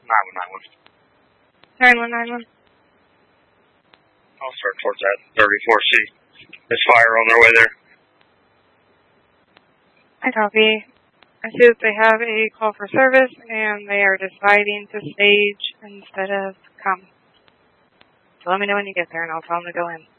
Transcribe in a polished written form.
911. I'll start towards that 34C. There's fire on their way there. I copy. I see that they have a call for service, and they are deciding to stage instead of come. So let me know when you get there, and I'll tell them to go in.